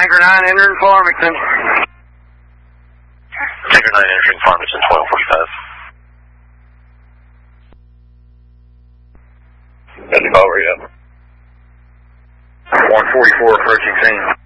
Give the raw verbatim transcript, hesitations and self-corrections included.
Tanker nine entering Farmington. Tanker nine entering Farmington, twelve forty-five. That's about where you at. one forty-four approaching scene.